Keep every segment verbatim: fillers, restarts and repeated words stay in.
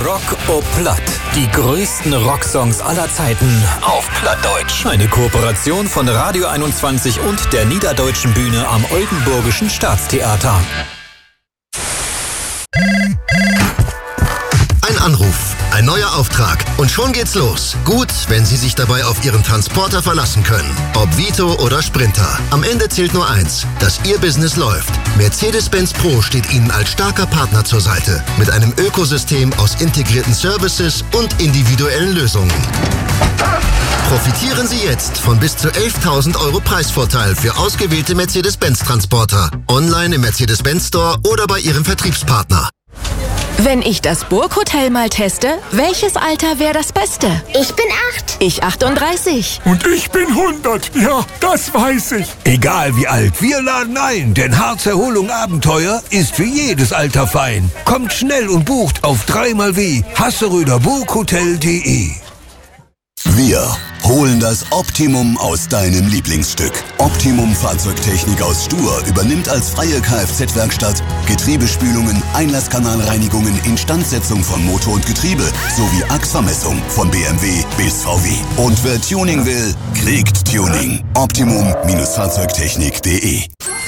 Rock o Platt. Die größten Rocksongs aller Zeiten auf Plattdeutsch. Eine Kooperation von Radio einundzwanzig und der Niederdeutschen Bühne am Oldenburgischen Staatstheater. Ein Anruf, ein neuer Auftrag und schon geht's los. Gut, wenn Sie sich dabei auf Ihren Transporter verlassen können. Ob Vito oder Sprinter. Am Ende zählt nur eins, dass Ihr Business läuft. Mercedes-Benz Pro steht Ihnen als starker Partner zur Seite. Mit einem Ökosystem aus integrierten Services und individuellen Lösungen. Profitieren Sie jetzt von bis zu elftausend Euro Preisvorteil für ausgewählte Mercedes-Benz-Transporter. Online im Mercedes-Benz Store oder bei Ihrem Vertriebspartner. Wenn ich das Burghotel mal teste, welches Alter wäre das Beste? Ich bin acht. Ich achtunddreißig. Und ich bin hundert. Ja, das weiß ich. Egal wie alt, wir laden ein, denn Harzerholung Abenteuer ist für jedes Alter fein. Kommt schnell und bucht auf dreimal w Hasseröder Burghotel punkt de. Wir holen das Optimum aus deinem Lieblingsstück. Optimum Fahrzeugtechnik aus Stur übernimmt als freie Kfz-Werkstatt Getriebespülungen, Einlasskanalreinigungen, Instandsetzung von Motor und Getriebe sowie Achsvermessung von B M W bis V W. Und wer Tuning will, kriegt Tuning. Optimum Fahrzeugtechnik punkt de.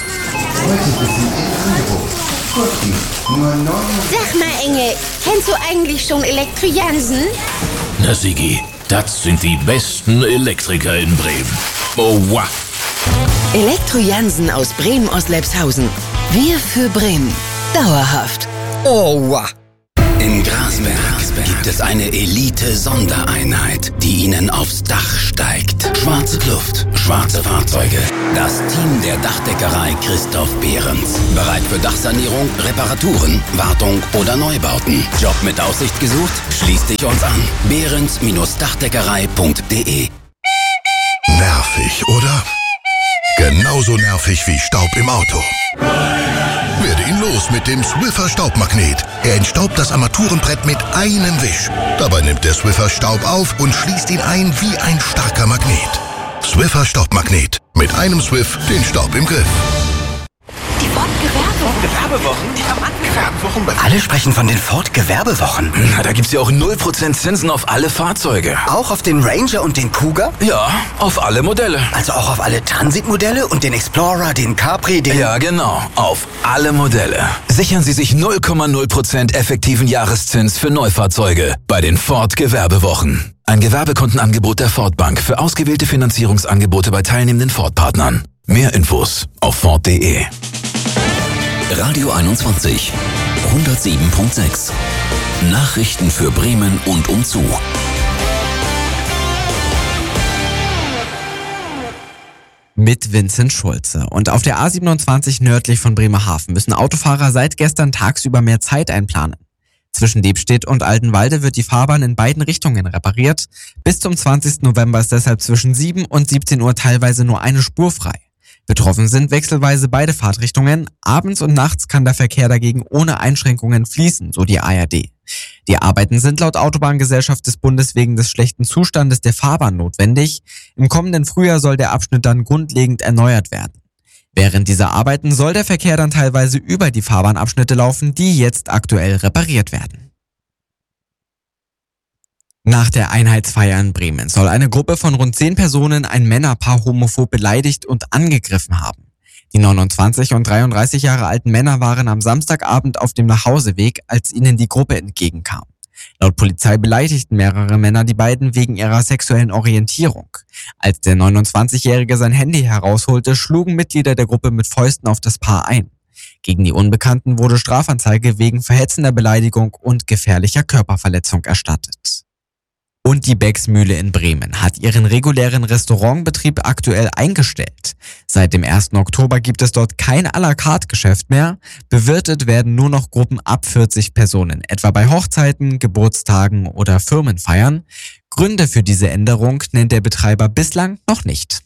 Sag mal, Engel, kennst du eigentlich schon Elektro-Jansen? Na, Sigi, das sind die besten Elektriker in Bremen. Oh, wow. Elektro-Jansen aus Bremen-Ostlepshausen. Wir für Bremen. Dauerhaft. Oh, wow. In Grasberg gibt es eine Elite-Sondereinheit, die Ihnen aufs Dach steigt. Schwarze Kluft, schwarze Fahrzeuge. Das Team der Dachdeckerei Christoph Behrens. Bereit für Dachsanierung, Reparaturen, Wartung oder Neubauten. Job mit Aussicht gesucht? Schließ dich uns an. Behrens Dachdeckerei punkt de. Nervig, oder? Genauso nervig wie Staub im Auto. Werde ihn los mit dem Swiffer Staubmagnet. Er entstaubt das Armaturenbrett mit einem Wisch. Dabei nimmt der Swiffer Staub auf und schließt ihn ein wie ein starker Magnet. Swiffer Staubmagnet. Mit einem Swiff den Staub im Griff. Die Ford-Gewerbewochen. Gewerbewochen? Die haben Gewerbewochen. Alle sprechen von den Ford-Gewerbewochen. Na, da gibt's ja auch null Prozent Zinsen auf alle Fahrzeuge. Auch auf den Ranger und den Kuga? Ja, auf alle Modelle. Also auch auf alle Transit-Modelle und den Explorer, den Capri, den... Ja, genau. Auf alle Modelle. Sichern Sie sich null Komma null Prozent effektiven Jahreszins für Neufahrzeuge bei den Ford-Gewerbewochen. Ein Gewerbekundenangebot der Ford Bank für ausgewählte Finanzierungsangebote bei teilnehmenden Ford-Partnern. Mehr Infos auf Ford punkt de. Radio einundzwanzig, hundertsieben Komma sechs. Nachrichten für Bremen und umzu. Mit Vincent Schulze. Und auf der A siebenundzwanzig nördlich von Bremerhaven müssen Autofahrer seit gestern tagsüber mehr Zeit einplanen. Zwischen Debstedt und Altenwalde wird die Fahrbahn in beiden Richtungen repariert. Bis zum zwanzigsten November ist deshalb zwischen sieben und siebzehn Uhr teilweise nur eine Spur frei. Betroffen sind wechselweise beide Fahrtrichtungen. Abends und nachts kann der Verkehr dagegen ohne Einschränkungen fließen, so die A R D. Die Arbeiten sind laut Autobahngesellschaft des Bundes wegen des schlechten Zustandes der Fahrbahn notwendig. Im kommenden Frühjahr soll der Abschnitt dann grundlegend erneuert werden. Während dieser Arbeiten soll der Verkehr dann teilweise über die Fahrbahnabschnitte laufen, die jetzt aktuell repariert werden. Nach der Einheitsfeier in Bremen soll eine Gruppe von rund zehn Personen ein Männerpaar homophob beleidigt und angegriffen haben. Die neunundzwanzig und dreiunddreißig Jahre alten Männer waren am Samstagabend auf dem Nachhauseweg, als ihnen die Gruppe entgegenkam. Laut Polizei beleidigten mehrere Männer die beiden wegen ihrer sexuellen Orientierung. Als der neunundzwanzigjährige sein Handy herausholte, schlugen Mitglieder der Gruppe mit Fäusten auf das Paar ein. Gegen die Unbekannten wurde Strafanzeige wegen verhetzender Beleidigung und gefährlicher Körperverletzung erstattet. Und die Becks-Mühle in Bremen hat ihren regulären Restaurantbetrieb aktuell eingestellt. Seit dem ersten Oktober gibt es dort kein à la carte Geschäft mehr. Bewirtet werden nur noch Gruppen ab vierzig Personen, etwa bei Hochzeiten, Geburtstagen oder Firmenfeiern. Gründe für diese Änderung nennt der Betreiber bislang noch nicht.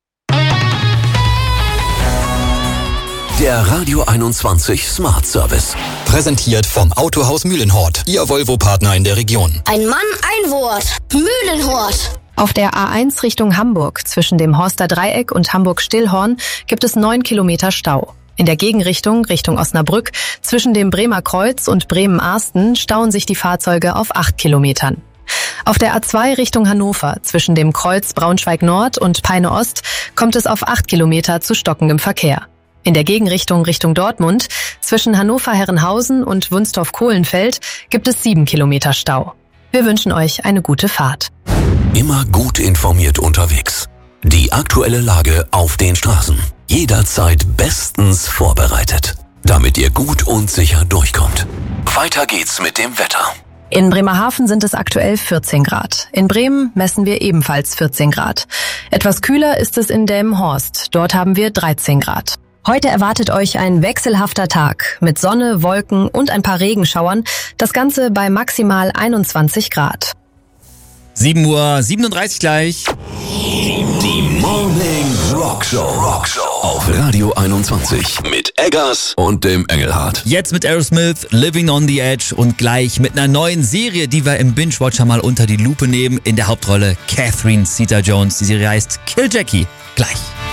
Der Radio einundzwanzig Smart Service. Präsentiert vom Autohaus Mühlenhort, Ihr Volvo-Partner in der Region. Ein Mann, ein Wort. Mühlenhort. Auf der A eins Richtung Hamburg zwischen dem Horster Dreieck und Hamburg-Stillhorn gibt es neun Kilometer Stau. In der Gegenrichtung, Richtung Osnabrück, zwischen dem Bremer Kreuz und Bremen-Arsten stauen sich die Fahrzeuge auf acht Kilometern. Auf der A zwei Richtung Hannover, zwischen dem Kreuz Braunschweig-Nord und Peine-Ost, kommt es auf acht Kilometer zu stockendem Verkehr. In der Gegenrichtung Richtung Dortmund, zwischen Hannover-Herrenhausen und Wunstorf-Kohlenfeld, gibt es sieben Kilometer Stau. Wir wünschen euch eine gute Fahrt. Immer gut informiert unterwegs. Die aktuelle Lage auf den Straßen. Jederzeit bestens vorbereitet, damit ihr gut und sicher durchkommt. Weiter geht's mit dem Wetter. In Bremerhaven sind es aktuell vierzehn Grad. In Bremen messen wir ebenfalls vierzehn Grad. Etwas kühler ist es in Delmenhorst. Dort haben wir dreizehn Grad. Heute erwartet euch ein wechselhafter Tag mit Sonne, Wolken und ein paar Regenschauern. Das Ganze bei maximal einundzwanzig Grad. sieben Uhr siebenunddreißig gleich. Die Morning Rock Show. Rock Show auf Radio einundzwanzig mit Eggers und dem Engelhardt. Jetzt mit Aerosmith, Living on the Edge und gleich mit einer neuen Serie, die wir im Binge-Watcher mal unter die Lupe nehmen. In der Hauptrolle Catherine Zeta-Jones. Die Serie heißt Kill Jackie. Gleich.